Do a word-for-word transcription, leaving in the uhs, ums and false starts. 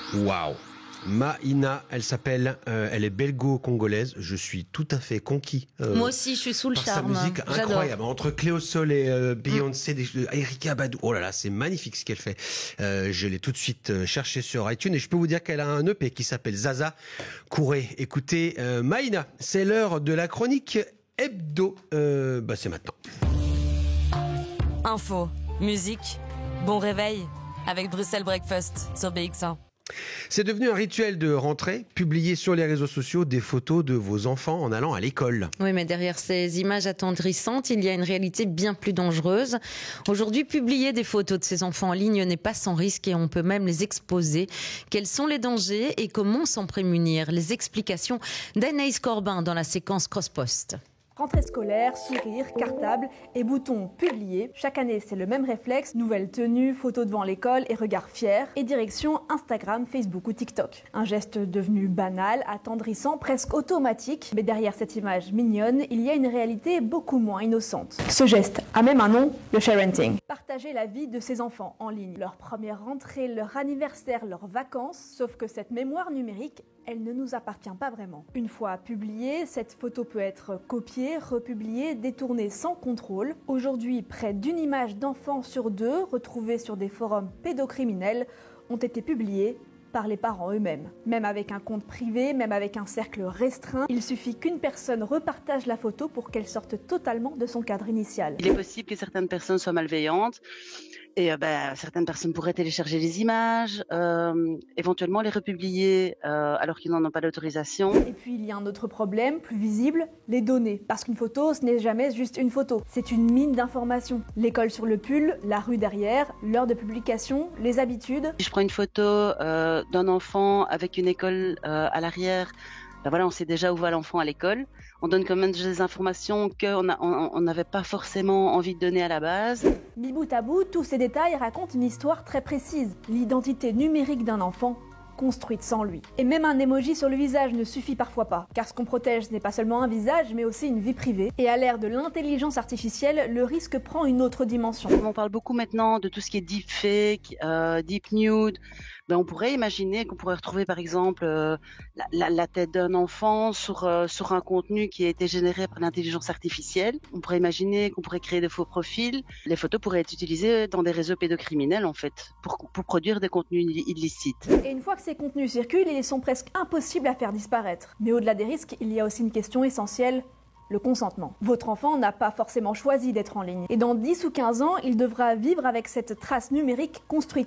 Waouh! Maïna, elle s'appelle, euh, elle est belgo-congolaise. Je suis tout à fait conquis. Euh, Moi aussi, je suis sous le par charme. sa musique incroyable. Entre Cléo Sol et euh, Beyoncé, mm. des, Erykah Badu. Oh là là, c'est magnifique ce qu'elle fait. Euh, je l'ai tout de suite euh, cherché sur iTunes et je peux vous dire qu'elle a un E P qui s'appelle Zaza. Courez, écoutez euh, Maïna. C'est l'heure de la chronique hebdo. Euh, bah c'est maintenant. Info, musique, bon réveil avec Bruxelles Breakfast sur B X un. C'est devenu un rituel de rentrée, publier sur les réseaux sociaux des photos de vos enfants en allant à l'école. Oui, mais derrière ces images attendrissantes, il y a une réalité bien plus dangereuse. Aujourd'hui, publier des photos de ses enfants en ligne n'est pas sans risque et on peut même les exposer. Quels sont les dangers et comment s'en prémunir? Les explications d'Anaïs Corbin dans la séquence Crosspost. Rentrée scolaire, sourire, cartable et bouton publier. Chaque année, c'est le même réflexe. Nouvelle tenue, photo devant l'école et regard fier. Et direction Instagram, Facebook ou TikTok. Un geste devenu banal, attendrissant, presque automatique. Mais derrière cette image mignonne, il y a une réalité beaucoup moins innocente. Ce geste a même un nom, le sharenting. Partager la vie de ses enfants en ligne. Leur première rentrée, leur anniversaire, leurs vacances. Sauf que cette mémoire numérique, elle ne nous appartient pas vraiment. Une fois publiée, cette photo peut être copiée, republiée, détournée sans contrôle. Aujourd'hui, près d'une image d'enfant sur deux retrouvée sur des forums pédocriminels ont été publiées par les parents eux-mêmes. Même avec un compte privé, même avec un cercle restreint, il suffit qu'une personne repartage la photo pour qu'elle sorte totalement de son cadre initial. Il est possible que certaines personnes soient malveillantes et euh, ben, certaines personnes pourraient télécharger les images, euh, éventuellement les republier euh, alors qu'ils n'en ont pas d'autorisation. Et puis il y a un autre problème, plus visible, les données. Parce qu'une photo, ce n'est jamais juste une photo, c'est une mine d'informations. L'école sur le pull, la rue derrière, l'heure de publication, les habitudes. Si je prends une photo euh, d'un enfant avec une école euh, à l'arrière, ben voilà, on sait déjà où va l'enfant à l'école. On donne quand même des informations qu'on n'avait pas forcément envie de donner à la base. Mi bout à bout, tous ces détails racontent une histoire très précise. L'identité numérique d'un enfant construite sans lui. Et même un emoji sur le visage ne suffit parfois pas, car ce qu'on protège n'est pas seulement un visage, mais aussi une vie privée. Et à l'ère de l'intelligence artificielle, le risque prend une autre dimension. On parle beaucoup maintenant de tout ce qui est deepfake, euh, deep nude. Ben, on pourrait imaginer qu'on pourrait retrouver par exemple euh, la, la, la tête d'un enfant sur, euh, sur un contenu qui a été généré par l'intelligence artificielle. On pourrait imaginer qu'on pourrait créer de faux profils. Les photos pourraient être utilisées dans des réseaux pédocriminels en fait, pour, pour produire des contenus illicites. Et une fois que ces contenus circulent, ils sont presque impossibles à faire disparaître. Mais au-delà des risques, il y a aussi une question essentielle. Le consentement. Votre enfant n'a pas forcément choisi d'être en ligne. Et dans dix ou quinze ans, il devra vivre avec cette trace numérique construite